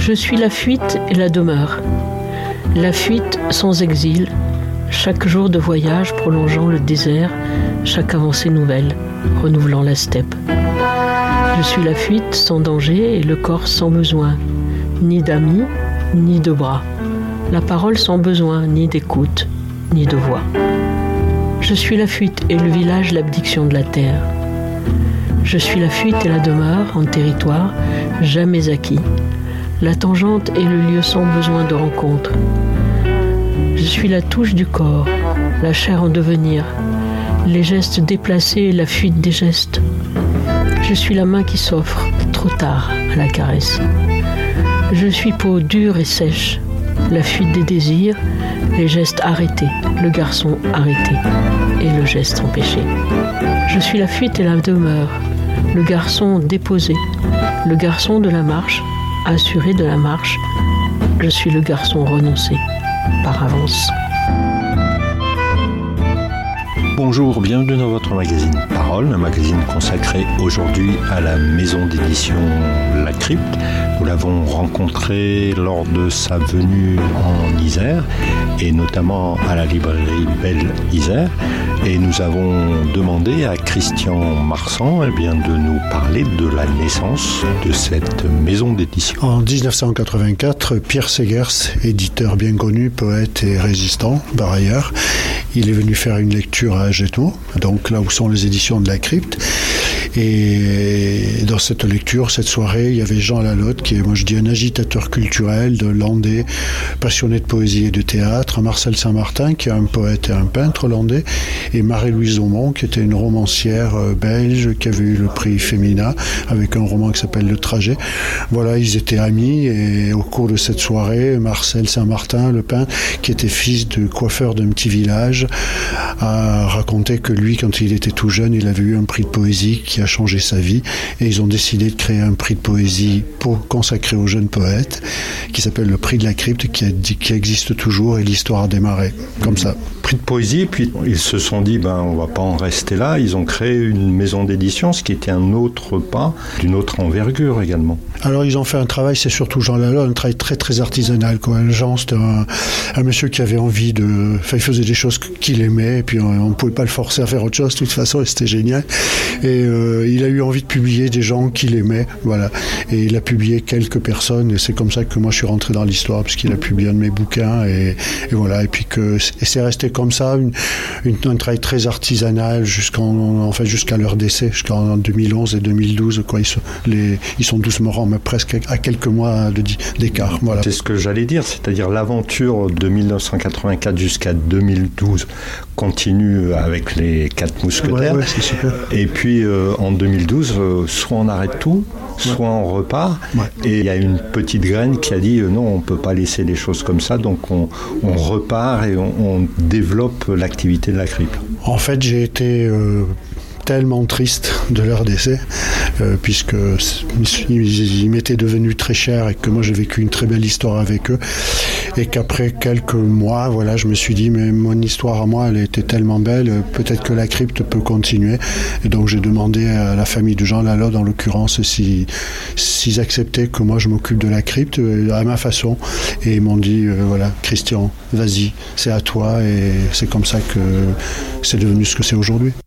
Je suis la fuite et la demeure. La fuite sans exil, chaque jour de voyage prolongeant le désert, chaque avancée nouvelle, renouvelant la steppe. Je suis la fuite sans danger et le corps sans besoin, ni d'amis, ni de bras. La parole sans besoin, ni d'écoute, ni de voix. Je suis la fuite et le village l'abdiction de la terre. Je suis la fuite et la demeure en territoire jamais acquis. La tangente est le lieu sans besoin de rencontre. Je suis la touche du corps, la chair en devenir, les gestes déplacés et la fuite des gestes. Je suis la main qui s'offre, trop tard, à la caresse. Je suis peau dure et sèche, la fuite des désirs, les gestes arrêtés, le garçon arrêté et le geste empêché. Je suis la fuite et la demeure, le garçon déposé, le garçon de la marche, assuré de la marche. Je suis le garçon renoncé, par avance. Bonjour, bienvenue dans votre magazine Parole, un magazine consacré aujourd'hui à la maison d'édition La Crypte. Nous l'avons rencontré lors de sa venue en Isère et notamment à la librairie Belle Isère. Et nous avons demandé à Christian Marsan de nous parler de la naissance de cette maison d'édition. En 1984, Pierre Segers, éditeur bien connu, poète et résistant par ailleurs, il est venu faire une lecture à Agetmo, donc là où sont les éditions de La Crypte. Et dans cette lecture, cette soirée, il y avait Jean Lalotte, qui est, moi je dis, un agitateur culturel de landais, passionné de poésie et de théâtre, Marcel Saint-Martin, qui est un poète et un peintre landais, et Marie-Louise Aumont, qui était une romancière belge, qui avait eu le prix Femina, avec un roman qui s'appelle Le Trajet. Voilà, ils étaient amis, et au cours de cette soirée, Marcel Saint-Martin, le peintre, qui était fils de coiffeur d'un petit village, a raconté que lui, quand il était tout jeune, il avait eu un prix de poésie qui a changé sa vie, et ils ont décidé de créer un prix de poésie consacré aux jeunes poètes qui s'appelle le prix de La Crypte, qui existe toujours, et l'histoire a démarré comme ça. Prix de poésie, puis ils se sont dit on va pas en rester là, ils ont créé une maison d'édition, ce qui était un autre pas, d'une autre envergure également. Alors ils ont fait un travail, c'est surtout Jean Lalotte, un travail très très artisanal, quoi. Jean, c'était un monsieur qui avait envie il faisait des choses qu'il aimait, et puis on ne pouvait pas le forcer à faire autre chose de toute façon, et c'était génial. Et il a eu envie de publier des gens qu'il aimait, voilà. Et il a publié quelques personnes, et c'est comme ça que moi je suis rentré dans l'histoire, puisqu'il a publié un de mes bouquins, et voilà. Et puis c'est resté comme ça, un travail très artisanal jusqu'à leur décès, jusqu'en 2011 et 2012, quoi. Ils sont tous morts, mais presque à quelques mois d'écart, voilà. C'est ce que j'allais dire, c'est-à-dire l'aventure de 1984 jusqu'à 2012 continue avec les 4 mousquetaires. Ouais, c'est super. Et puis en 2012, soit on arrête tout, soit on repart. Ouais. Et il y a une petite graine qui a dit non, on ne peut pas laisser les choses comme ça, donc on repart et on développe l'activité de La Crypte. En fait, j'ai été tellement triste de leur décès, puisque ils m'étaient devenus très chers et que moi j'ai vécu une très belle histoire avec eux, et qu'après quelques mois, voilà, je me suis dit mais mon histoire à moi, elle était tellement belle, peut-être que La Crypte peut continuer. Et donc j'ai demandé à la famille de Jean Lalotte, en l'occurrence, s'ils acceptaient que moi je m'occupe de La Crypte à ma façon, et ils m'ont dit voilà, Christian, vas-y, c'est à toi, et c'est comme ça que c'est devenu ce que c'est aujourd'hui.